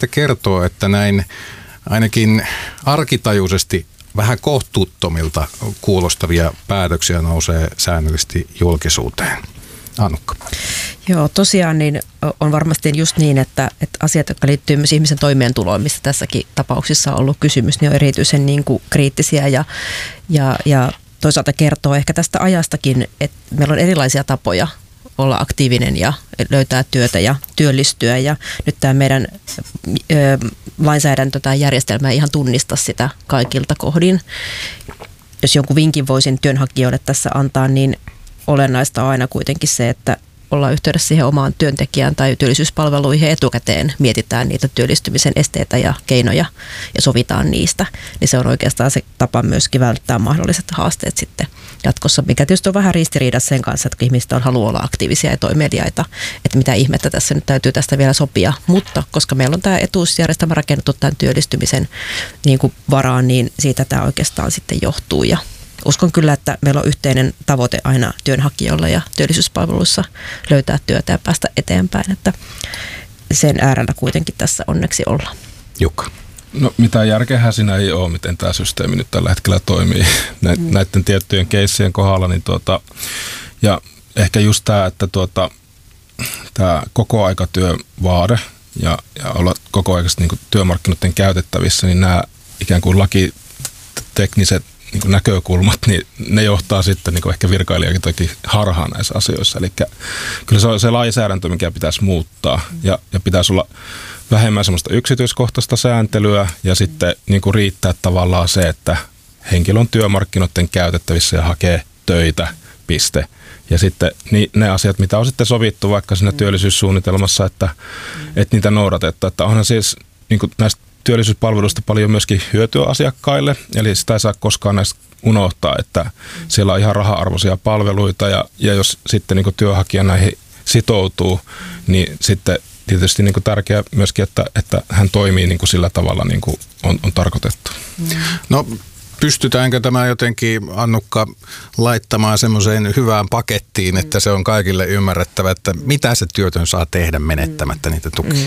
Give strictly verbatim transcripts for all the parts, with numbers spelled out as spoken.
sitten kertoo, että näin ainakin arkitajuisesti vähän kohtuuttomilta kuulostavia päätöksiä nousee säännöllisesti julkisuuteen? Annukka. Joo, tosiaan niin on varmasti just niin, että, että asiat, jotka liittyy myös ihmisen toimeentuloon, mistä tässäkin tapauksissa on ollut kysymys, niin on erityisen niin kuin kriittisiä ja, ja, ja toisaalta kertoo ehkä tästä ajastakin, että meillä on erilaisia tapoja olla aktiivinen ja löytää työtä ja työllistyä. Ja nyt tämä meidän ö, lainsäädäntö tai järjestelmä ei ihan tunnista sitä kaikilta kohdin. Jos jonkun vinkin voisin työnhakijoille tässä antaa, niin olennaista on aina kuitenkin se, että ollaan yhteydessä siihen omaan työntekijään tai työllisyyspalveluihin etukäteen, mietitään niitä työllistymisen esteitä ja keinoja ja sovitaan niistä. Niin se on oikeastaan se tapa myöskin välttää mahdolliset haasteet sitten jatkossa, mikä tietysti on vähän ristiriidassa sen kanssa, että ihmiset on haluaa olla aktiivisia ja toimeliaita, että mitä ihmettä tässä nyt täytyy tästä vielä sopia. Mutta koska meillä on tämä etuusjärjestelmä rakennettu tämän työllistymisen niin kuin varaan, niin siitä tämä oikeastaan sitten johtuu. Ja uskon kyllä, että meillä on yhteinen tavoite aina työnhakijoilla ja työllisyyspalveluissa löytää työtä ja päästä eteenpäin, että sen äärellä kuitenkin tässä onneksi ollaan. Jukka. No mitään järkeähän siinä ei ole, miten tämä systeemi nyt tällä hetkellä toimii Nä, mm. näiden tiettyjen keissien kohdalla. Niin tuota, ja ehkä just tämä, että tuota, tämä kokoaikatyövaade ja, ja olla kokoaikaisesti niin kuin työmarkkinoiden käytettävissä, niin nämä ikään kuin lakitekniset niin näkökulmat, niin ne johtaa sitten niin ehkä virkailijakin toki harhaan näissä asioissa. Eli kyllä se on se lainsäädäntö, mikä pitäisi muuttaa ja, ja pitäisi olla vähemmän semmoista yksityiskohtaista sääntelyä ja sitten niin kuin riittää tavallaan se, että henkilö on työmarkkinoiden käytettävissä ja hakee töitä, piste. Ja sitten ne asiat, mitä on sitten sovittu vaikka siinä työllisyyssuunnitelmassa, että, että niitä noudatetaan. Että onhan siis niin kuin näistä työllisyyspalveluista paljon myöskin hyötyä asiakkaille, eli sitä ei saa koskaan näistä unohtaa, että siellä on ihan raha-arvoisia palveluita ja, ja jos sitten niin kuin työnhakija näihin sitoutuu, niin sitten tietysti niin kuin tärkeää myöskin, että, että hän toimii niin kuin sillä tavalla niin kuin on, on tarkoitettu. No pystytäänkö tämä jotenkin, Annukka, laittamaan semmoiseen hyvään pakettiin, että se on kaikille ymmärrettävä, että mitä se työtön saa tehdä menettämättä niitä tukia?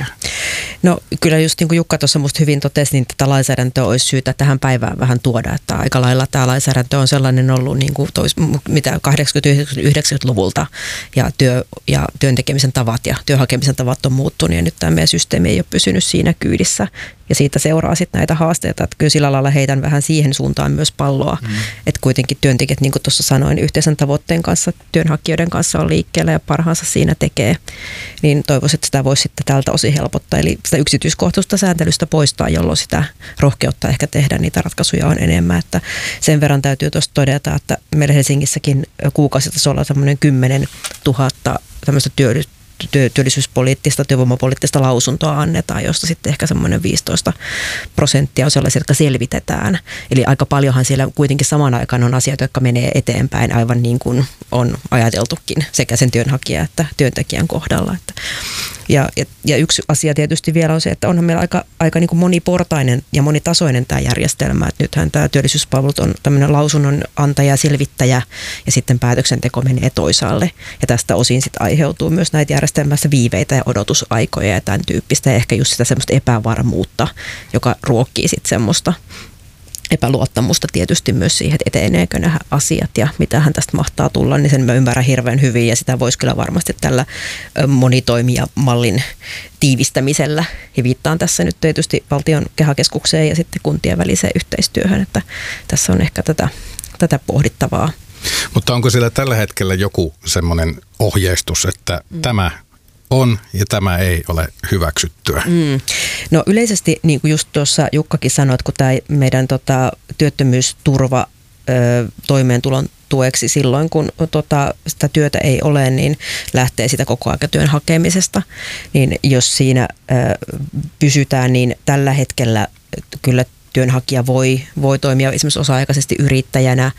No kyllä just niin kuin Jukka tuossa musta hyvin totesi, niin tätä lainsäädäntöä olisi syytä tähän päivään vähän tuoda, että aika lailla tämä lainsäädäntö on sellainen ollut niin kuin tois, mitä kahdeksankymmentä-yhdeksänkymmentäluvulta ja, työ, ja työn tekemisen tavat ja työhakemisen tavat on muuttunut ja nyt tämä meidän systeemi ei ole pysynyt siinä kyydissä ja siitä seuraa sitten näitä haasteita, että kyllä sillä lailla heitän vähän siihen suuntaan myös palloa, mm. että kuitenkin työntekijät, niin kuin tuossa sanoin, yhteisen tavoitteen kanssa, työnhakijoiden kanssa on liikkeellä ja parhaansa siinä tekee, niin toivoisin, että sitä voisi sitten tältä osin helpottaa, eli sitä yksityiskohtaista sääntelystä poistaa, jolloin sitä rohkeutta ehkä tehdä niitä ratkaisuja on enemmän, että sen verran täytyy tuosta todeta, että meillä Helsingissäkin kuukausitasolla semmoinen kymmenen tuhatta tämmöistä työllisyyttä, työllisyyspoliittista, työvoimapoliittista lausuntoa annetaan, josta sitten ehkä semmoinen viisitoista prosenttia on sellaisia, jotka selvitetään. Eli aika paljonhan siellä kuitenkin samaan aikaan on asioita, jotka menee eteenpäin aivan niin kuin on ajateltukin sekä sen työnhakijan että työntekijän kohdalla. Että Ja, ja, ja yksi asia tietysti vielä on se, että onhan meillä aika, aika niin kuin moniportainen ja monitasoinen tämä järjestelmä. Että nythän tämä työllisyyspalvelut on tämmöinen lausunnon antaja, selvittäjä ja sitten päätöksenteko menee toisaalle. Ja tästä osin sitten aiheutuu myös näitä järjestelmässä viiveitä ja odotusaikoja ja tämän tyyppistä. Ja ehkä just sitä semmoista epävarmuutta, joka ruokkii sitten semmoista epäluottamusta tietysti myös siihen, että eteneekö nämä asiat ja mitähän tästä mahtaa tulla, niin sen mä ymmärrän hirveän hyvin ja sitä voisi kyllä varmasti tällä monitoimijamallin tiivistämisellä. Ja viittaan tässä nyt tietysti valtion kehakeskukseen ja sitten kuntien väliseen yhteistyöhön, että tässä on ehkä tätä, tätä pohdittavaa. Mutta onko siellä tällä hetkellä joku semmoinen ohjeistus, että mm. tämä on ja tämä ei ole hyväksyttyä? Mm. No yleisesti, niin kuin just tuossa Jukkakin sanoi, että kun tämä meidän tota, työttömyysturva ö, toimeentulon tueksi silloin, kun tota, sitä työtä ei ole, niin lähtee sitä kokoaikatyön hakemisesta. Niin jos siinä ö, pysytään, niin tällä hetkellä kyllä työnhakija voi, voi toimia esimerkiksi osa-aikaisesti yrittäjänä,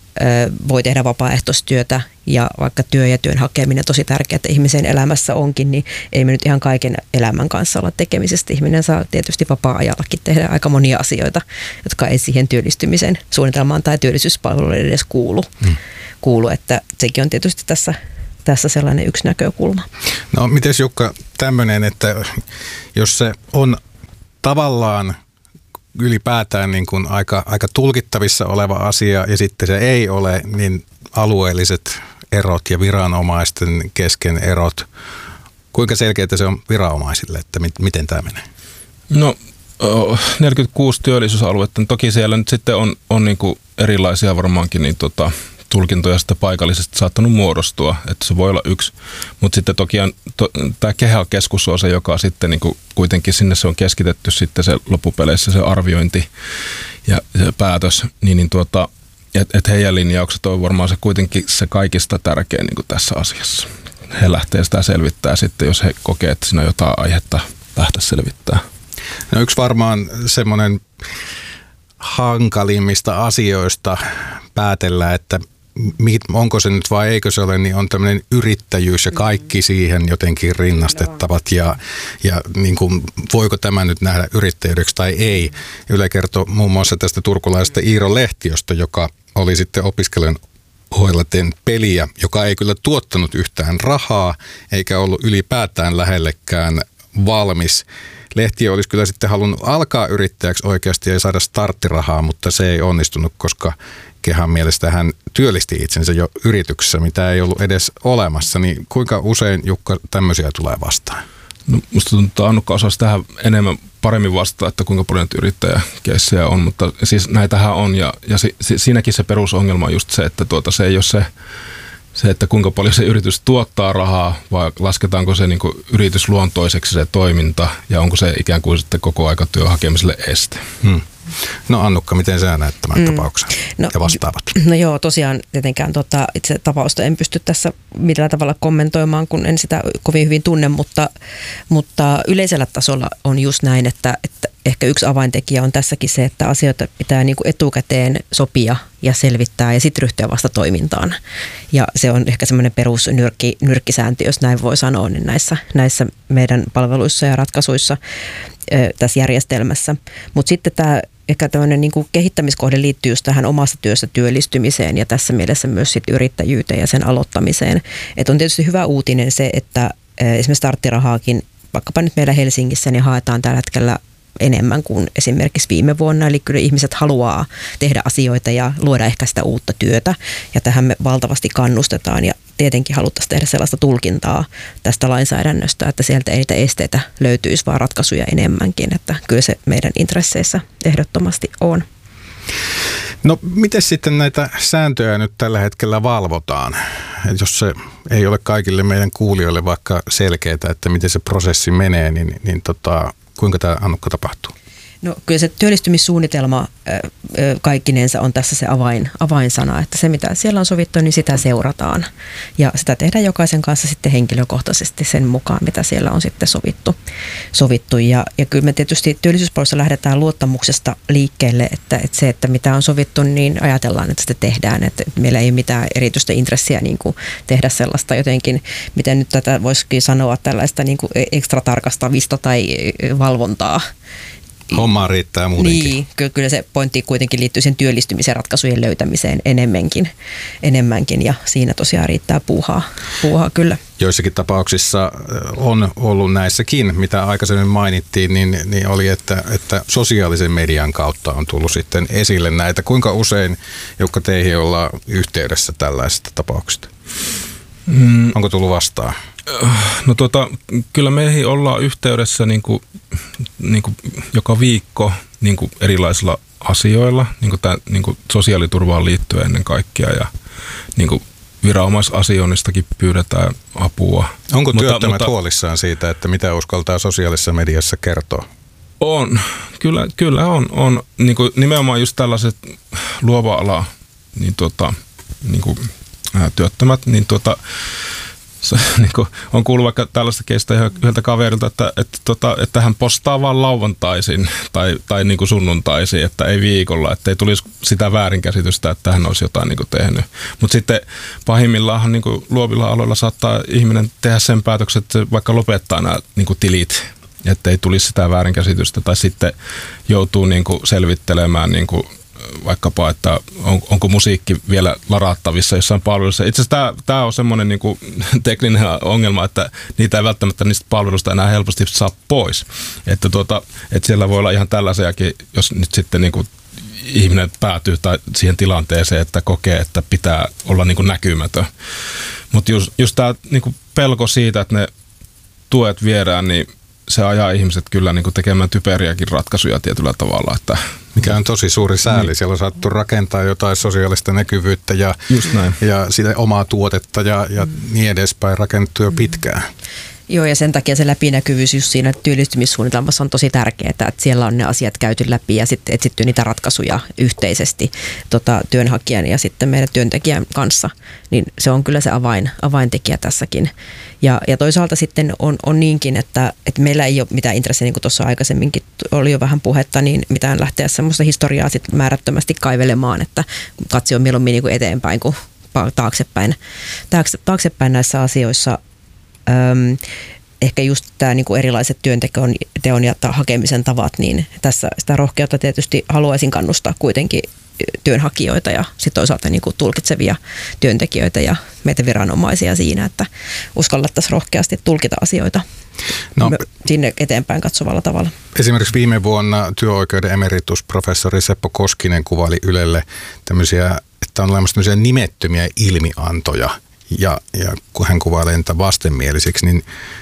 voi tehdä vapaaehtoistyötä ja vaikka työ ja työn hakeminen tosi tärkeää, että ihmisen elämässä onkin, niin ei me nyt ihan kaiken elämän kanssa olla tekemisestä. Ihminen saa tietysti vapaa-ajallakin tehdä aika monia asioita, jotka ei siihen työllistymisen suunnitelmaan tai työllisyyspalveluille edes kuulu. Hmm. kuulu että sekin on tietysti tässä, tässä sellainen yksi näkökulma. No mites Jukka tämmöinen, että jos se on tavallaan ylipäätään niin kuin aika, aika tulkittavissa oleva asia ja sitten se ei ole, niin alueelliset erot ja viranomaisten kesken erot. Kuinka selkeää se on viranomaisille, että mit, miten tämä menee? No neljäkymmentäkuusi työllisyysaluetta, niin toki siellä nyt sitten on, on niin kuin erilaisia varmaankin niin tota, tulkintoja sitten paikallisesti saattanut muodostua, että se voi olla yksi, mutta sitten toki to, tämä KEHA-keskus on se, joka sitten niin kuin kuitenkin sinne se on keskitetty sitten se loppupeleissä se arviointi ja se päätös, niin, niin tuota, että et heidän linjaukset on varmaan se kuitenkin se kaikista tärkein niin kuin tässä asiassa. He lähtee sitä selvittää sitten, jos he kokee, että siinä on jotain aihetta lähteä selvittää. No yksi varmaan semmoinen hankalimmista asioista päätellä, että onko se nyt vai eikö se ole, niin on tämmöinen yrittäjyys ja kaikki siihen jotenkin rinnastettavat ja, ja niin kuin, voiko tämä nyt nähdä yrittäjyydeksi tai ei. Yle kertoi muun muassa tästä turkulaisesta Iiro Lehtiosta, joka oli sitten opiskelijan ohella tehnyt peliä, joka ei kyllä tuottanut yhtään rahaa eikä ollut ylipäätään lähellekään valmis. Lehtiö olisi kyllä sitten halunnut alkaa yrittäjäksi oikeasti ja saada starttirahaa, mutta se ei onnistunut, koska Kehan mielestä hän työllisti itsensä jo yrityksessä, mitä ei ollut edes olemassa. Niin kuinka usein, Jukka, tämmöisiä tulee vastaan? No, musta tuntuu, että Annukka osasi tähän enemmän paremmin vastaa, että kuinka paljon yrittäjäkeissejä on, mutta siis näitähän on ja, ja si, si, siinäkin se perusongelma on just se, että tuota, se ei ole se, se, että kuinka paljon se yritys tuottaa rahaa, vai lasketaanko se niin kuin yritysluontoiseksi se toiminta ja onko se ikään kuin sitten koko aika työn hakemiselle este. Hmm. No Annukka, miten sä näet tämän mm. tapauksen no, ja vastaavat? No joo, tosiaan tietenkään tota, itse tapausta en pysty tässä millään tavalla kommentoimaan, kun en sitä kovin hyvin tunne, mutta, mutta yleisellä tasolla on just näin, että, että ehkä yksi avaintekijä on tässäkin se, että asioita pitää niin kuin etukäteen sopia ja selvittää ja sitten ryhtyä vasta toimintaan. Ja se on ehkä semmoinen perusnyrkki, nyrkkisääntö, jos näin voi sanoa, niin näissä, näissä meidän palveluissa ja ratkaisuissa ö, tässä järjestelmässä. Mutta sitten tämä ehkä tämmöinen niin kuin kehittämiskohde liittyy just tähän omassa työssä työllistymiseen ja tässä mielessä myös sit yrittäjyyteen ja sen aloittamiseen. Et on tietysti hyvä uutinen se, että esimerkiksi starttirahaakin vaikkapa nyt meillä Helsingissä niin haetaan tällä hetkellä enemmän kuin esimerkiksi viime vuonna. Eli kyllä ihmiset haluaa tehdä asioita ja luoda ehkä sitä uutta työtä ja tähän me valtavasti kannustetaan ja tietenkin haluttaisiin tehdä sellaista tulkintaa tästä lainsäädännöstä, että sieltä ei niitä esteitä löytyisi, vaan ratkaisuja enemmänkin, että kyllä se meidän intresseissä ehdottomasti on. No miten sitten näitä sääntöjä nyt tällä hetkellä valvotaan, jos se ei ole kaikille meidän kuulijoille vaikka selkeää, että miten se prosessi menee, niin, niin tota, kuinka tämä Annukka tapahtuu? No kyllä se työllistymissuunnitelma kaikkinensa on tässä se avain, avainsana, että se mitä siellä on sovittu, niin sitä seurataan. Ja sitä tehdään jokaisen kanssa sitten henkilökohtaisesti sen mukaan, mitä siellä on sitten sovittu. sovittu. Ja, ja kyllä me tietysti työllisyyspalveluissa lähdetään luottamuksesta liikkeelle, että, että se, että mitä on sovittu, niin ajatellaan, että sitä tehdään. Että meillä ei ole mitään erityistä intressiä niin kuin tehdä sellaista jotenkin, miten nyt tätä voisikin sanoa, tällaista niin kuin ekstra tarkastavista tai valvontaa. Hommaa riittää muutenkin. Niin, kyllä se pointti kuitenkin liittyy sen työllistymisen ratkaisujen löytämiseen enemmänkin, enemmänkin ja siinä tosiaan riittää puuhaa, puuhaa kyllä. Joissakin tapauksissa on ollut näissäkin, mitä aikaisemmin mainittiin, niin, niin oli, että, että sosiaalisen median kautta on tullut sitten esille näitä. Kuinka usein, Jukka, teihin ollaan yhteydessä tällaisista tapauksista? Mm. Onko tullut vastaan? No tota, kyllä meihin ollaan yhteydessä niin kuin, niin kuin joka viikko niin kuin erilaisilla asioilla, niin kuin tämän, niin kuin sosiaaliturvaan liittyen ennen kaikkea ja niin kuin viranomaisasioinnistakin pyydetään apua. Onko mutta, työttömät mutta, huolissaan siitä, että mitä uskaltaa sosiaalisessa mediassa kertoa? On, kyllä, kyllä on. on niin kuin nimenomaan just tällaiset luova ala, niin tuota, niin kuin, ää, työttömät, niin tuota, Se, niin kuin, on kuullut vaikka tällaista keistä yhdeltä kaverilta, että, että, että, että hän postaa vaan lauantaisin tai, tai niin kuin sunnuntaisin, että ei viikolla, että ei tulisi sitä väärinkäsitystä, että hän olisi jotain niin kuin tehnyt. Mutta sitten pahimmillaan niin kuin luovilla aloilla saattaa ihminen tehdä sen päätöksen, että se vaikka lopettaa nämä niin kuin tilit, että ei tulisi sitä väärinkäsitystä tai sitten joutuu niin kuin selvittelemään niin kuin vaikkapa, että on, onko musiikki vielä ladattavissa jossain palvelussa. Itse asiassa tämä, tämä on semmoinen niin kuin tekninen ongelma, että niitä ei välttämättä niistä palveluista enää helposti saa pois. Että, tuota, että siellä voi olla ihan tällaisiakin, jos nyt sitten niin kuin ihminen päätyy tai siihen tilanteeseen, että kokee, että pitää olla niin kuin näkymätön. Mutta just, just tämä niin kuin pelko siitä, että ne tuet viedään, niin se ajaa ihmiset kyllä niin kuin tekemään typeriäkin ratkaisuja tietyllä tavalla. Että mikä on tosi suuri sääli. Niin. Siellä on saattu rakentaa jotain sosiaalista näkyvyyttä ja, ja sitä omaa tuotetta ja, ja mm. niin edespäin rakennettu jo pitkään. Joo, ja sen takia se läpinäkyvyys just siinä työllistymissuunnitelmassa on tosi tärkeää, että siellä on ne asiat käyty läpi ja sitten etsitty niitä ratkaisuja yhteisesti tota, työnhakijan ja sitten meidän työntekijän kanssa. Niin se on kyllä se avain, avaintekijä tässäkin. Ja, ja toisaalta sitten on, on niinkin, että, että meillä ei ole mitään intressiä, niin kuin tuossa aikaisemminkin oli jo vähän puhetta, niin mitään lähteä semmoista historiaa sitten määrättömästi kaivelemaan, että katse on mieluummin niin kuin eteenpäin kuin taaksepäin, taaksepäin näissä asioissa. Öm, ehkä just tämä niinku erilaiset työnteon teon ja hakemisen tavat, niin tässä sitä rohkeutta tietysti haluaisin kannustaa kuitenkin työnhakijoita ja sitten toisaalta niinku tulkitsevia työntekijöitä ja meitä viranomaisia siinä, että uskallettaisiin rohkeasti tulkita asioita no, sinne eteenpäin katsovalla tavalla. Esimerkiksi viime vuonna työoikeuden emeritusprofessori Seppo Koskinen kuvaili Ylelle tämmöisiä, että on olemassa tämmöisiä nimettömiä ilmiantoja, Ja, ja kun hän kuvailee niitä vastenmielisiksi, niin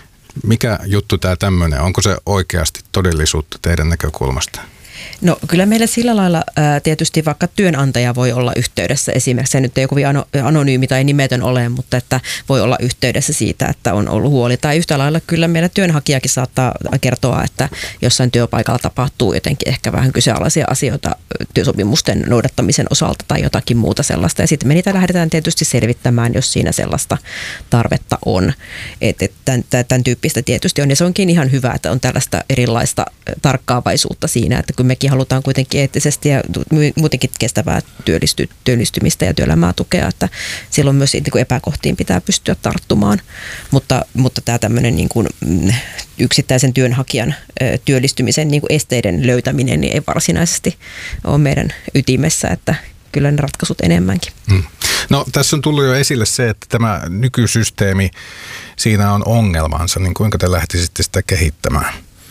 mikä juttu tämä tämmöinen? Onko se oikeasti todellisuutta teidän näkökulmasta? No kyllä meillä sillä lailla ää, tietysti vaikka työnantaja voi olla yhteydessä esimerkiksi, se nyt ei kovin anonyymi tai nimetön ole, mutta että voi olla yhteydessä siitä, että on ollut huoli. Tai yhtä lailla kyllä meillä työnhakijakin saattaa kertoa, että jossain työpaikalla tapahtuu jotenkin ehkä vähän kyseenalaisia asioita työsopimusten noudattamisen osalta tai jotakin muuta sellaista. Ja sitten me niitä lähdetään tietysti selvittämään, jos siinä sellaista tarvetta on. Että et tämän, tämän tyyppistä tietysti on ja se onkin ihan hyvä, että on tällaista erilaista tarkkaavaisuutta siinä, että kun mekin halutaan kuitenkin eettisesti ja muutenkin kestävää työllisty, työllistymistä ja työelämää tukea, että silloin myös niin kuin epäkohtiin pitää pystyä tarttumaan. Mutta, mutta tämä tämmöinen niin kuin yksittäisen työnhakijan työllistymisen niin kuin esteiden löytäminen niin ei varsinaisesti ole meidän ytimessä, että kyllä ne ratkaisut enemmänkin. Hmm. No tässä on tullut jo esille se, että tämä nykysysteemi, siinä on ongelmansa, niin kuinka te lähtisitte sitä kehittämään?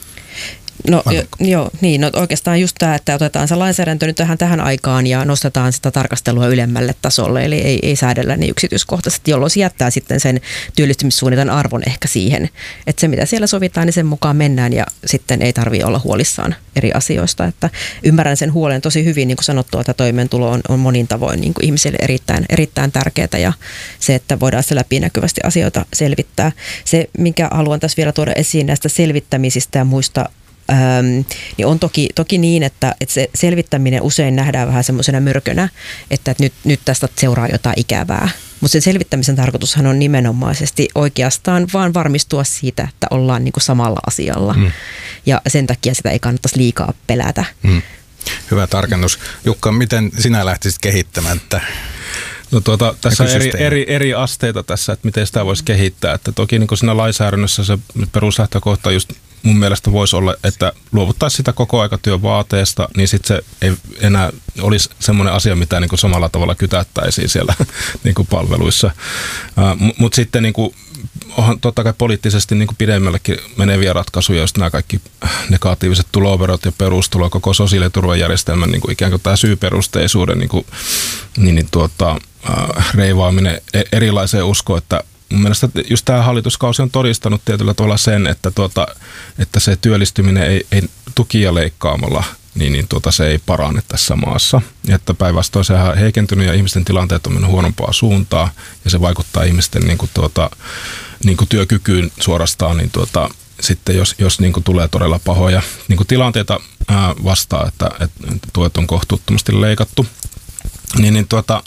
No jo, joo, niin, no oikeastaan just tämä, että otetaan se lainsäädäntö nyt tähän, tähän aikaan ja nostetaan sitä tarkastelua ylemmälle tasolle, eli ei, ei säädellä niin yksityiskohtaisesti, jolloin se jättää sitten sen työllistymissuunnitelman arvon ehkä siihen, että se mitä siellä sovitaan, niin sen mukaan mennään ja sitten ei tarvitse olla huolissaan eri asioista, että ymmärrän sen huolen tosi hyvin, niin kuin sanottua, että toimeentulo on, on monin tavoin niin kuin ihmisille erittäin, erittäin tärkeää ja se, että voidaan sitä läpinäkyvästi asioita selvittää. Se, minkä haluan tässä vielä tuoda esiin näistä selvittämisistä ja muista, Öm, niin on toki, toki niin, että, että se selvittäminen usein nähdään vähän semmoisena mörkönä, että, että nyt, nyt tästä seuraa jotain ikävää. Mutta sen selvittämisen tarkoitushan on nimenomaisesti oikeastaan vaan varmistua siitä, että ollaan niinku samalla asialla. Mm. Ja sen takia sitä ei kannattaisi liikaa pelätä. Mm. Hyvä tarkennus. Jukka, miten sinä lähtisit kehittämään tätä? No tuota, tässä on eri, eri, eri asteita tässä, että miten sitä voisi kehittää. Että toki niin kuin siinä lainsäädännössä se peruslähtökohta just mun mielestä voisi olla, että luovuttaisiin sitä kokoaikatyön vaateesta, niin sitten se ei enää olisi semmoinen asia, mitä niin kuin samalla tavalla kytättäisiin siellä niin kuin palveluissa. Uh, Mutta sitten niin kuin, onhan totta kai poliittisesti niin kuin pidemmällekin meneviä ratkaisuja, jos nämä kaikki negatiiviset tuloverot ja perustulo, koko sosiaaliturvajärjestelmän niin kuin ikään kuin tämä syyperusteisuuden niin kuin, niin, niin, tuota, uh, reivaaminen erilaiseen uskoon, että mun mielestä just tämä hallituskausi on todistanut tietyllä tavalla sen, että, tuota, että se työllistyminen ei, ei tukia leikkaamalla, niin, niin tuota, se ei parane tässä maassa. Ja että päinvastoin sehän on heikentynyt ja ihmisten tilanteet on mennyt huonompaa suuntaa ja se vaikuttaa ihmisten niin kuin, tuota, niin kuin työkykyyn suorastaan, niin tuota, sitten jos, jos niin kuin tulee todella pahoja niin kuin tilanteita ää, vastaan, että, että tuet on kohtuuttomasti leikattu, niin, niin tuota,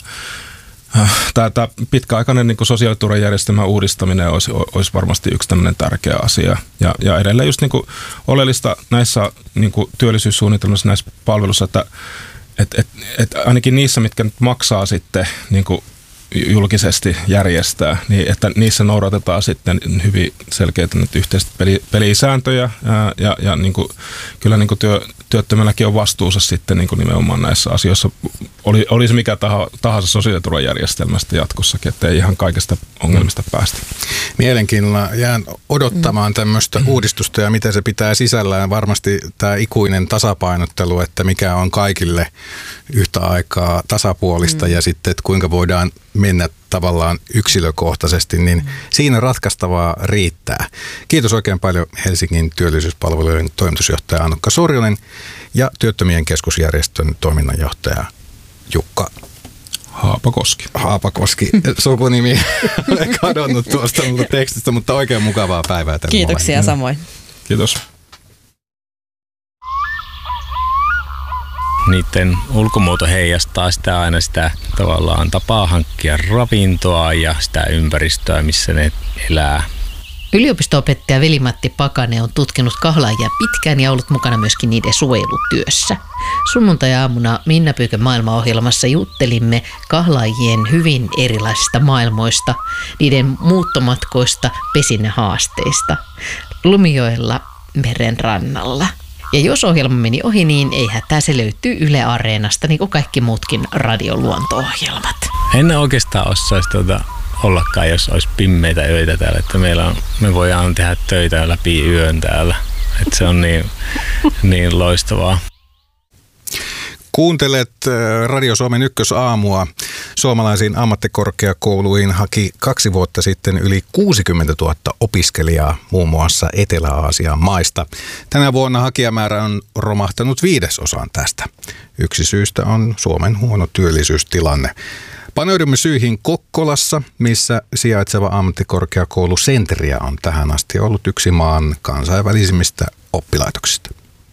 Tämä, tämä pitkäaikainen niin kuin sosiaaliturvajärjestelmän uudistaminen olisi, olisi varmasti yksi tämmöinen tärkeä asia. Ja, ja edelleen just niin kuin oleellista näissä niin kuin työllisyyssuunnitelmissa, näissä palveluissa, että et, et, et ainakin niissä, mitkä nyt maksaa sitten niin kuin julkisesti järjestää, niin että niissä noudatetaan sitten hyvin selkeitä yhteistä peli, pelisääntöjä ää, ja, ja niin kuin, kyllä niin kuin työ, työttömälläkin on vastuunsa sitten niin kuin nimenomaan näissä asioissa. Oli, olisi mikä tahansa sosiaaliturvajärjestelmästä jatkossakin, ettei ihan kaikista ongelmista mm. päästä. Mielenkiinnolla jään odottamaan tämmöistä mm. uudistusta ja mitä se pitää sisällään. Varmasti tämä ikuinen tasapainottelu, että mikä on kaikille yhtä aikaa tasapuolista mm. ja sitten, että kuinka voidaan mennä tavallaan yksilökohtaisesti, niin mm. siinä ratkaistavaa riittää. Kiitos oikein paljon Helsingin työllisyyspalvelujen toimitusjohtaja Annukka Sorjonen ja Työttömien keskusjärjestön toiminnanjohtaja Jukka Haapakoski. Haapakoski. Sukunimi olen kadonnut tuosta tekstistä, mutta oikein mukavaa päivää tälle. Kiitoksia molemmille. Samoin. Kiitos. Niiden ulkomuoto heijastaa sitä aina sitä tavallaan tapaa hankkia ravintoa ja sitä ympäristöä, missä ne elää. Yliopisto-opettaja Veli-Matti Pakanen on tutkinut kahlaajia pitkään ja ollut mukana myöskin niiden suojelutyössä. Sunnuntai-aamuna Minna Pyykön maailmaohjelmassa juttelimme kahlaajien hyvin erilaisista maailmoista, niiden muuttomatkoista, pesinnähaasteista, Lumijoella meren rannalla. Ja jos ohjelma meni ohi, niin ei hätää, se löytyy Yle Areenasta, niin kuin kaikki muutkin radioluonto-ohjelmat. En oikeastaan osaisi tuota ollakaan, jos olisi pimmeitä öitä täällä, että meillä on, me voidaan tehdä töitä läpi yön täällä. Että se on niin, niin loistavaa. Kuuntelet Radio Suomen ykkösaamua. Suomalaisiin ammattikorkeakouluihin haki kaksi vuotta sitten yli kuusikymmentätuhatta opiskelijaa muun muassa Etelä-Aasian maista. Tänä vuonna hakijamäärä on romahtanut viidesosaan tästä. Yksi syystä on Suomen huono työllisyystilanne. Paneudumme syihin Kokkolassa, missä sijaitseva ammattikorkeakoulu Centria on tähän asti ollut yksi maan kansainvälisimmistä oppilaitoksista.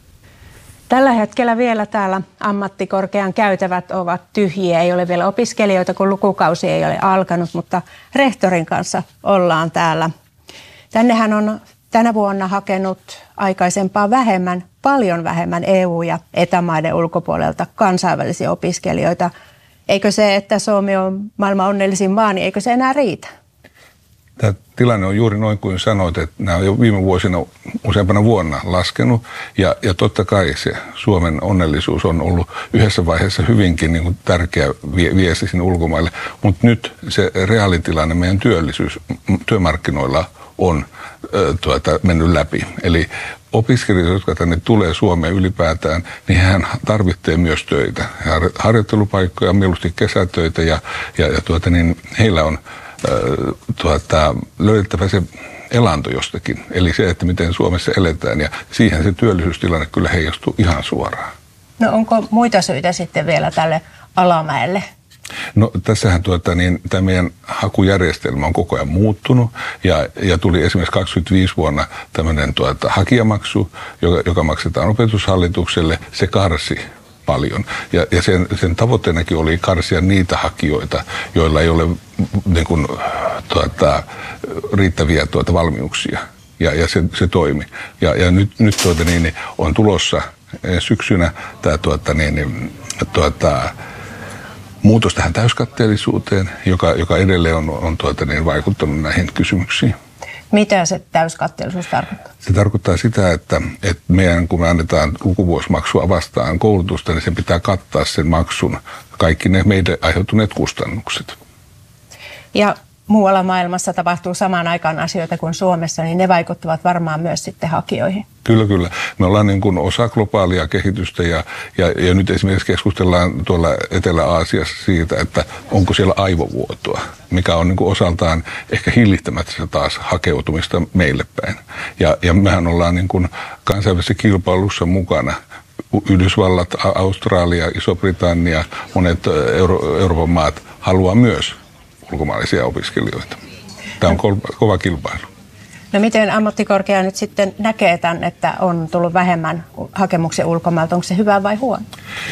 Tällä hetkellä vielä täällä ammattikorkean käytävät ovat tyhjiä. Ei ole vielä opiskelijoita, kun lukukausi ei ole alkanut, mutta rehtorin kanssa ollaan täällä. Tännehän on tänä vuonna hakenut aikaisempaa vähemmän, paljon vähemmän E U- ja etämaiden ulkopuolelta kansainvälisiä opiskelijoita. Eikö se, että Suomi on maailman onnellisin maa, niin eikö se enää riitä? Tämä tilanne on juuri noin kuin sanoit, että nämä on jo viime vuosina useampana vuonna laskenut. Ja, ja totta kai se Suomen onnellisuus on ollut yhdessä vaiheessa hyvinkin niin kuin tärkeä viesti sinne ulkomaille. Mutta nyt se reaalitilanne meidän työllisyys työmarkkinoilla on äh, tuota, mennyt läpi. Eli opiskelijat, jotka tänne tulee Suomeen ylipäätään, niin hän tarvitsee myös töitä. Harjoittelupaikkoja, mieluusti kesätöitä ja, ja, ja tuota, niin heillä on Tuota, löydettävä se elanto jostakin, eli se, että miten Suomessa eletään, ja siihen se työllisyystilanne kyllä heijastuu ihan suoraan. No onko muita syitä sitten vielä tälle alamäelle? No tässähän tuota, niin, tämä meidän hakujärjestelmä on koko ajan muuttunut, ja, ja tuli esimerkiksi kaksikymmentäviisi vuonna tämmöinen tuota, hakijamaksu, joka, joka maksetaan opetushallitukselle, se karsi paljon. Ja, ja sen, sen tavoitteenakin oli karsia niitä hakijoita, joilla ei ole niin kuin, tuota, riittäviä tuota, valmiuksia. Ja, ja se, se toimi. Ja, ja nyt, nyt tuota, niin, on tulossa syksynä tämä tuota, niin, tuota, muutos tähän täyskatteellisuuteen, joka, joka edelleen on, on tuota, niin, vaikuttanut näihin kysymyksiin. Mitä se täyskatteellisuus tarkoittaa? Se tarkoittaa sitä, että, että meidän, kun me annetaan lukuvuosimaksua vastaan koulutusta, niin sen pitää kattaa sen maksun kaikki ne meidän aiheutuneet kustannukset. Ja muualla maailmassa tapahtuu samaan aikaan asioita kuin Suomessa, niin ne vaikuttavat varmaan myös sitten hakijoihin. Kyllä, kyllä. Me ollaan niin kuin osa globaalia kehitystä ja, ja, ja nyt esimerkiksi keskustellaan tuolla Etelä-Aasiassa siitä, että onko siellä aivovuotoa, mikä on niin kuin osaltaan ehkä hillittämättä taas hakeutumista meille päin. Ja, ja mehän ollaan niin kuin kansainvälisessä kilpailussa mukana. Yhdysvallat, Australia, Iso-Britannia, monet Euro- Euroopan maat haluaa myös ulkomaalaisia opiskelijoita. Tämä on kova, kova kilpailu. No miten ammattikorkea nyt sitten näkee tämän, että on tullut vähemmän hakemuksia ulkomailta? Onko se hyvä vai huono?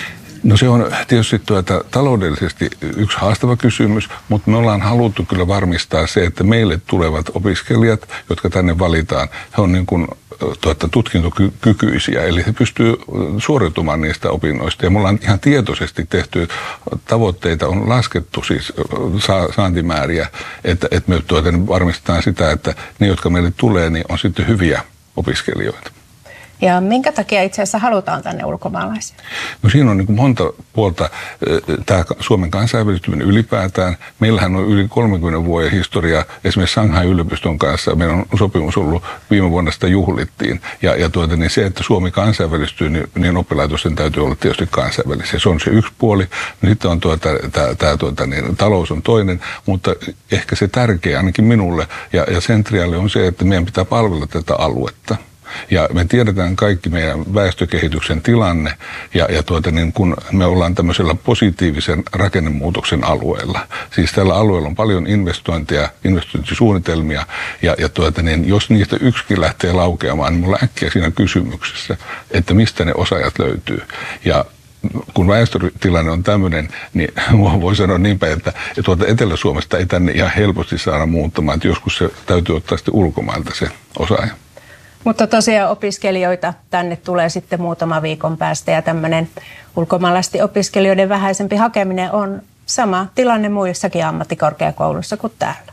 No se on tietysti tuota, taloudellisesti yksi haastava kysymys, mutta me ollaan haluttu kyllä varmistaa se, että meille tulevat opiskelijat, jotka tänne valitaan, he on niin kuin tuota, tutkintokykyisiä, eli he pystyy suoriutumaan niistä opinnoista. Ja me ollaan ihan tietoisesti tehty tavoitteita, on laskettu siis saantimääriä, että, että me tuota, varmistetaan sitä, että ne, jotka meille tulee, niin on sitten hyviä opiskelijoita. Ja minkä takia itse asiassa halutaan tänne ulkomaalaisia? No siinä on niin kuin monta puolta. Tämä Suomen kansainvälistyminen ylipäätään. Meillähän on yli kolmenkymmenen vuoden historia esimerkiksi Shanghain yliopiston kanssa. Meillä on sopimus ollut, viime vuonna sitä juhlittiin. Ja, ja tuota, niin se, että Suomi kansainvälistyy, niin, niin oppilaitosten täytyy olla tietysti kansainvälisiä. Se on se yksi puoli. No, sitten on tuota, tämä, tämä, tuota, niin, talous on toinen, mutta ehkä se tärkeä ainakin minulle ja, ja Centrialle on se, että meidän pitää palvella tätä aluetta. Ja me tiedetään kaikki meidän väestökehityksen tilanne ja, ja tuota, niin kun me ollaan tämmöisellä positiivisen rakennemuutoksen alueella. Siis tällä alueella on paljon investointeja, investointisuunnitelmia ja, ja tuota, niin jos niistä yksikin lähtee laukeamaan, niin mulla äkkiä siinä kysymyksessä, että mistä ne osaajat löytyy. Ja kun väestötilanne on tämmöinen, niin voi sanoa niinpä, että tuolta Etelä-Suomesta ei tänne ihan helposti saada muuttamaan, että joskus se täytyy ottaa sitten ulkomailta se osaaja. Mutta tosiaan opiskelijoita tänne tulee sitten muutama viikon päästä ja tämmöinen ulkomaalaisten opiskelijoiden vähäisempi hakeminen on sama tilanne muissakin ammattikorkeakouluissa kuin täällä.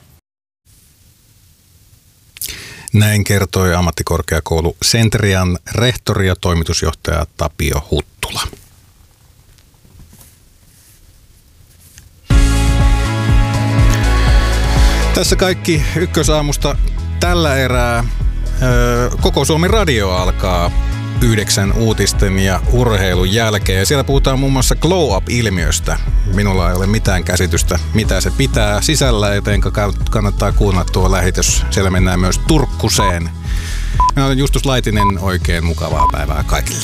Näin kertoi ammattikorkeakoulu Centrian rehtori ja toimitusjohtaja Tapio Huttula. Tässä kaikki Ykkösaamusta tällä erää. Koko Suomi Radio alkaa yhdeksän uutisten ja urheilun jälkeen. Ja siellä puhutaan muun muassa glow up-ilmiöstä. Minulla ei ole mitään käsitystä, mitä se pitää sisällä, joten kannattaa kuunnella tuo lähetys. Siellä mennään myös Turkkuseen. Minä olen Justus Laitinen, oikein mukavaa päivää kaikille.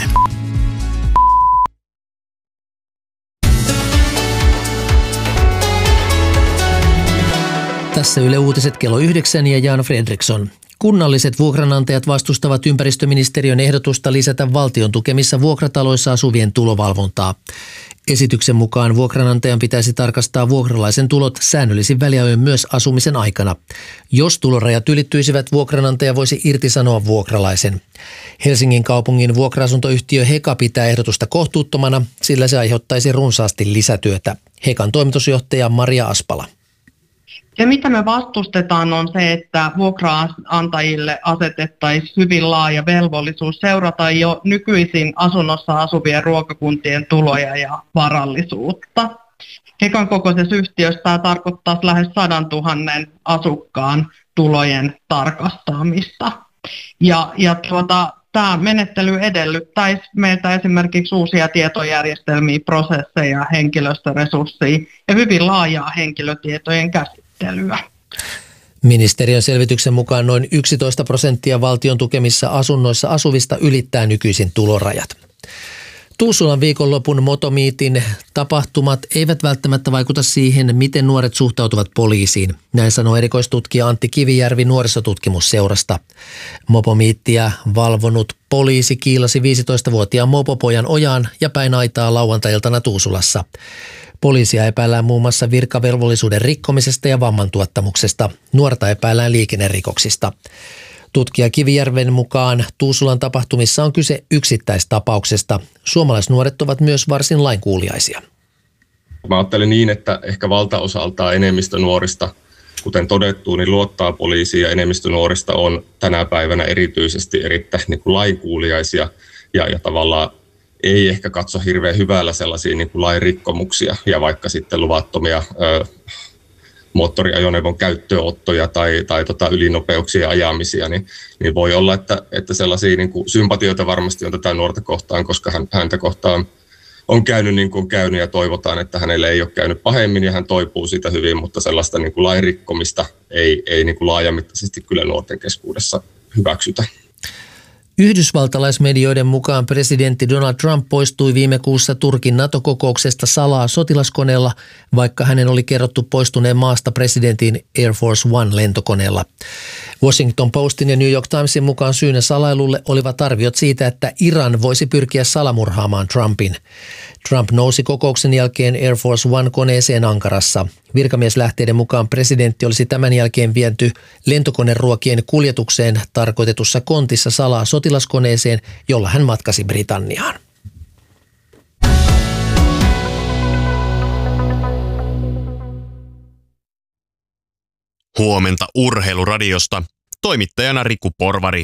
Tässä Yle Uutiset kello yhdeksän ja Jan Fredriksson. Kunnalliset vuokranantajat vastustavat ympäristöministeriön ehdotusta lisätä valtion tukemissa vuokrataloissa asuvien tulovalvontaa. Esityksen mukaan vuokranantajan pitäisi tarkastaa vuokralaisen tulot säännöllisin väliajoin myös asumisen aikana. Jos tulorajat ylittyisivät, vuokranantaja voisi irtisanoa vuokralaisen. Helsingin kaupungin vuokra-asuntoyhtiö Heka pitää ehdotusta kohtuuttomana, sillä se aiheuttaisi runsaasti lisätyötä. Hekan toimitusjohtaja Maria Aspala. Se, mitä me vastustetaan, on se, että vuokraantajille asetettaisiin hyvin laaja velvollisuus seurata jo nykyisin asunnossa asuvien ruokakuntien tuloja ja varallisuutta. Hekan kokoisessa yhtiössä tämä tarkoittaa lähes sadan tuhannen asukkaan tulojen tarkastamista. Ja, ja tuota, tämä menettely edellyttäisi meiltä esimerkiksi uusia tietojärjestelmiä, prosesseja, henkilöstöresursseja ja hyvin laajaa henkilötietojen käsittelyä. Ministeriön selvityksen mukaan noin yksitoista prosenttia valtion tukemissa asunnoissa asuvista ylittää nykyisin tulorajat. Tuusulan viikonlopun motomiitin tapahtumat eivät välttämättä vaikuta siihen, miten nuoret suhtautuvat poliisiin. Näin sanoo erikoistutkija Antti Kivijärvi nuorisotutkimusseurasta. Mopomiittiä valvonut poliisi kiilasi viisitoistavuotiaan mopopojan ojaan ja päin aitaa lauantai-iltana Tuusulassa. Poliisia epäillään muun muassa virkavelvollisuuden rikkomisesta ja vammantuottamuksesta. Nuorta epäillään liikennerikoksista. Tutkija Kivijärven mukaan Tuusulan tapahtumissa on kyse yksittäistapauksesta. Suomalaisnuoret ovat myös varsin lainkuuliaisia. Mä ajattelen niin, että ehkä valtaosaltaan enemmistö nuorista, kuten todettu, niin luottaa poliisiin ja enemmistö nuorista on tänä päivänä erityisesti erittäin niin kuin lainkuuliaisia ja, ja tavallaan ei ehkä katso hirveän hyvällä sellaisia niin kuin lain rikkomuksia ja vaikka sitten luvattomia ö, moottoriajoneuvon käyttöönottoja tai, tai tota ylinopeuksien ajamisia, niin, niin voi olla, että, että sellaisia niin kuin sympatioita varmasti on tätä nuorta kohtaan, koska hän, häntä kohtaan on käynyt niin kuin on käynyt ja toivotaan, että hänelle ei ole käynyt pahemmin ja hän toipuu siitä hyvin, mutta sellaista niin kuin lain rikkomista ei, ei niin kuin laajamittaisesti kyllä nuorten keskuudessa hyväksytä. Yhdysvaltalaismedioiden mukaan presidentti Donald Trump poistui viime kuussa Turkin NATO-kokouksesta salaa sotilaskoneella, vaikka hänen oli kerrottu poistuneen maasta presidentin Air Force One lentokoneella. Washington Postin ja New York Timesin mukaan syynä salailulle olivat arviot siitä, että Iran voisi pyrkiä salamurhaamaan Trumpin. Trump nousi kokouksen jälkeen Air Force One-koneeseen Ankarassa. Virkamieslähteiden mukaan presidentti olisi tämän jälkeen vienty lentokoneruokien kuljetukseen tarkoitetussa kontissa salaa sotilaskoneeseen, jolla hän matkasi Britanniaan. Huomenta Urheiluradiosta. Toimittajana Riku Porvari.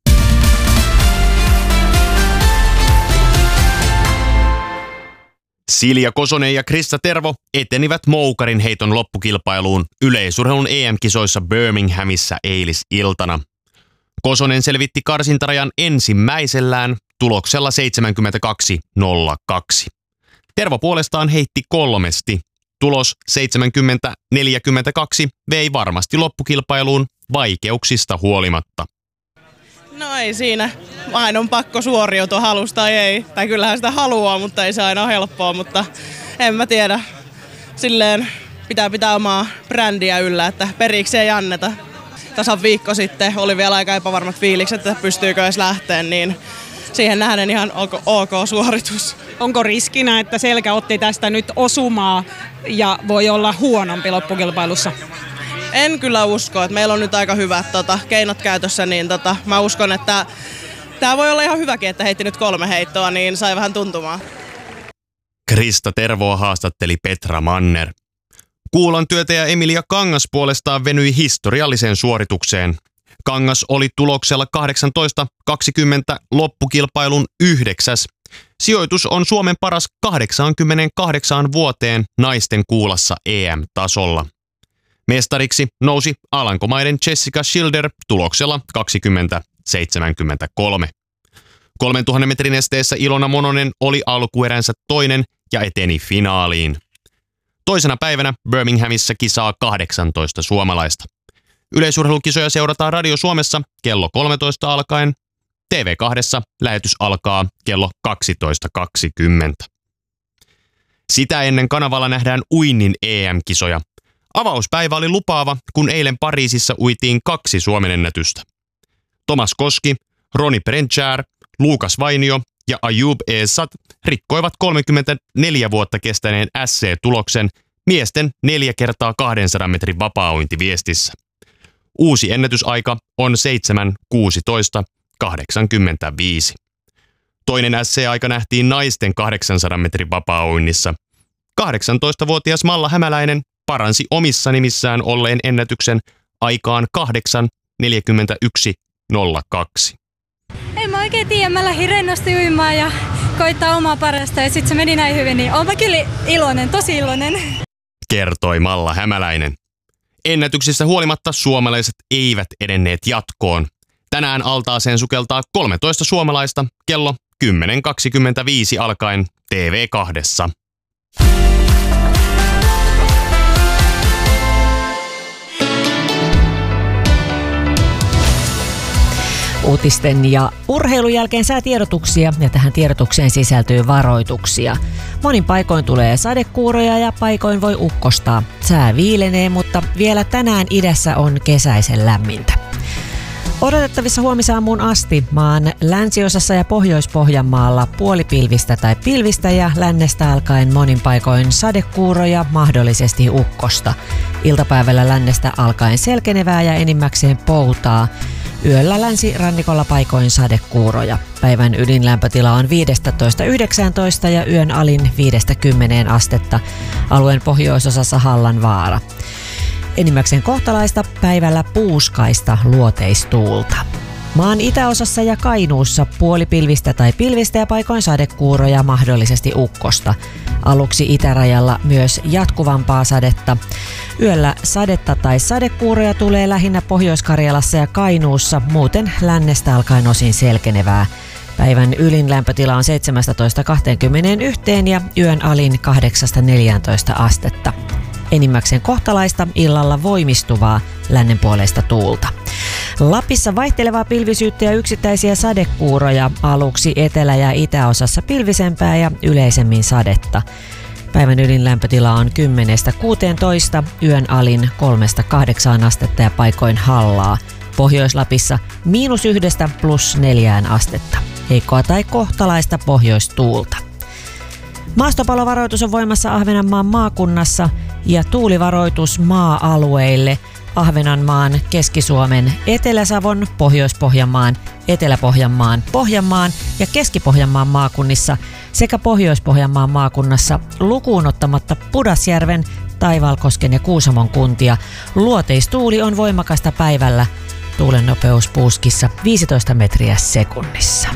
Silja Kosonen ja Krista Tervo etenivät moukarin heiton loppukilpailuun yleisurheilun E M-kisoissa Birminghamissa eilisiltana. Kosonen selvitti karsintarajan ensimmäisellään tuloksella seitsemänkymmentäkaksi nolla kaksi. Tervo puolestaan heitti kolmesti. Tulos seitsemänkymmentä neljäkymmentäkaksi vei varmasti loppukilpailuun vaikeuksista huolimatta. No ei siinä. Aina on pakko suoriutua, halusta tai ei. Tai kyllähän sitä haluaa, mutta ei se aina ole helppoa, mutta en mä tiedä. Silleen pitää pitää omaa brändiä yllä, että periksi ei anneta. Tasan viikko sitten oli vielä aika epävarmat fiilikset, että pystyykö edes lähteä, niin siihen nähden ihan ok, ok suoritus. Onko riskinä, että selkä otti tästä nyt osumaa ja voi olla huonompi loppukilpailussa? En kyllä usko, että meillä on nyt aika hyvät tota, keinot käytössä, niin tota, mä uskon, että tämä voi olla ihan hyväkin, että heitti nyt kolme heittoa, niin sai vähän tuntumaan. Krista Tervoa haastatteli Petra Manner. Kuulan työtäjä Emilia Kangas puolestaan venyi historialliseen suoritukseen. Kangas oli tuloksella kahdeksantoista kaksikymmentä loppukilpailun yhdeksäs. Sijoitus on Suomen paras kahdeksankymmentäkahdeksan vuoteen naisten kuulassa E M-tasolla. Mestariksi nousi Alankomaiden Jessica Schilder tuloksella kaksikymmentä seitsemänkymmentäkolme. kolmentuhannen metrin esteessä Ilona Mononen oli alkueränsä toinen ja eteni finaaliin. Toisena päivänä Birminghamissa kisaa kahdeksantoista suomalaista. Yleisurheilukisoja seurataan Radio Suomessa kello kolmetoista alkaen. T V kaksi lähetys alkaa kello kaksitoista kaksikymmentä. Sitä ennen kanavalla nähdään uinnin E M-kisoja. Avauspäivä oli lupaava, kun eilen Pariisissa uitiin kaksi Suomen ennätystä. Thomas Koski, Roni Brenchard, Luukas Vainio ja Ayub Esat rikkoivat kolmekymmentäneljä vuotta kestäneen S C-tuloksen miesten neljä kertaa kahdensadan metrin vapaa-uintiviestissä. Uusi ennätysaika on seitsemän kuusitoista kahdeksankymmentäviisi. Toinen S C-aika nähtiin naisten kahdeksansadan metrin vapaa-uinnissa. kahdeksantoistavuotias Malla Hämäläinen paransi omissa nimissään olleen ennätyksen aikaan kahdeksan neljäkymmentäyksi nolla kaksi. En mä oikein tiedä, mä lähdin rennosti uimaan ja koittaa omaa parasta ja sit se meni näin hyvin, niin oonpa kyllä iloinen, tosi iloinen. Kertoi Malla Hämäläinen. Ennätyksistä huolimatta suomalaiset eivät edenneet jatkoon. Tänään altaaseen sukeltaa kolmetoista suomalaista kello kymmenen kaksikymmentäviisi alkaen T V kaksi. Uutisten ja urheilun jälkeen säätiedotuksia ja tähän tiedotukseen sisältyy varoituksia. Monin paikoin tulee sadekuuroja ja paikoin voi ukkostaa. Sää viilenee, mutta vielä tänään idässä on kesäisen lämmintä. Odotettavissa huomisaamuun asti maan länsiosassa ja Pohjois-Pohjanmaalla puolipilvistä tai pilvistä ja lännestä alkaen monin paikoin sadekuuroja, mahdollisesti ukkosta. Iltapäivällä lännestä alkaen selkenevää ja enimmäkseen poutaa. Yöllä länsirannikolla paikoin sadekuuroja. Päivän ydinlämpötila on viisitoista yhdeksäntoista ja yön alin viidestä kymmeneen astetta. Alueen pohjoisosassa Hallanvaara. Enimmäkseen kohtalaista, päivällä puuskaista luoteistuulta. Maan itäosassa ja Kainuussa puolipilvistä tai pilvistä ja paikoin sadekuuroja, mahdollisesti ukkosta. Aluksi itärajalla myös jatkuvampaa sadetta. Yöllä sadetta tai sadekuuroja tulee lähinnä Pohjois-Karjalassa ja Kainuussa, muuten lännestä alkaen osin selkenevää. Päivän ylin lämpötila on seitsemästätoista kaksikymmentäyksi ja yön alin kahdeksasta neljääntoista astetta. Enimmäkseen kohtalaista, illalla voimistuvaa lännenpuoleista tuulta. Lapissa vaihtelevaa pilvisyyttä ja yksittäisiä sadekuuroja, aluksi etelä- ja itäosassa pilvisempää ja yleisemmin sadetta. Päivän ylin lämpötila on kymmenestä kuuteentoista, yön alin kolmesta kahdeksaan astetta ja paikoin hallaa. Pohjois-Lapissa miinus yhdestä plus neljään astetta. Heikkoa tai kohtalaista pohjoistuulta. Maastopalovaroitus on voimassa Ahvenanmaan maakunnassa ja tuulivaroitus maa-alueille Ahvenanmaan, Keski-Suomen, Etelä-Savon, Pohjois-Pohjanmaan, Etelä-Pohjanmaan, Pohjanmaan ja Keski-Pohjanmaan maakunnissa sekä Pohjois-Pohjanmaan maakunnassa lukuun ottamatta Pudasjärven, Taivalkosken ja Kuusamon kuntia. Luoteistuuli on voimakasta päivällä. Tuulen nopeus puuskissa viisitoista metriä sekunnissa.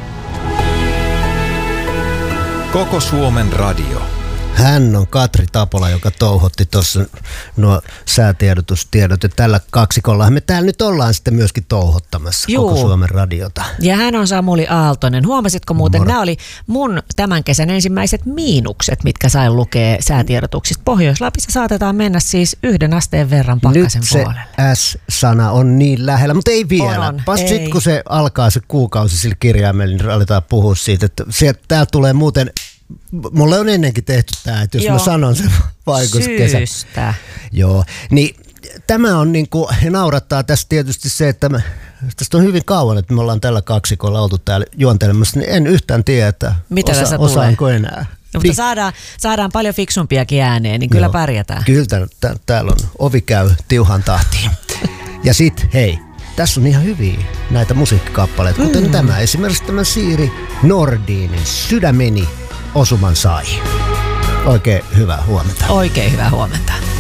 Koko Suomen radio. Hän on Katri Tapola, joka touhotti tuossa nuo säätiedotustiedot. Ja tällä kaksikollahan me täällä nyt ollaan sitten myöskin touhottamassa Juu. Koko Suomen radiota. Ja hän on Samuli Aaltonen. Huomasitko muuten, Moro. Nämä oli mun tämän kesän ensimmäiset miinukset, mitkä sain lukea säätiedotuksista. Pohjois-Lapissa saatetaan mennä siis yhden asteen verran pakkasen nyt se puolelle. S-sana on niin lähellä, mutta ei vielä. Vasta sitten kun se alkaa se kuukausi sillä kirjaimella, niin aletaan puhua siitä, että täällä tulee muuten... Mulle on ennenkin tehty tämä, että jos Joo. mä sanon sen vaikutuskesä. Syystä. Joo, niin tämä on niinku, naurattaa tässä tietysti se, että me, tästä on hyvin kauan, että me ollaan tällä kaksikolla oltu täällä juontelemassa, niin en yhtään tiedä, että mitä osa, osaanko enää. No, mutta saadaan, saadaan paljon fiksumpiakin ääneen, niin kyllä Joo. pärjätään. Kyllä täällä, täällä on, ovi käy tiuhan tahtiin. Ja sit hei. Tässä on ihan hyviä näitä musiikkikappaleita, kuten mm. tämä. Esimerkiksi tämä Siiri Nordinin Sydämeni osuman sai. Oikein hyvää huomenta. Oikein hyvää huomenta.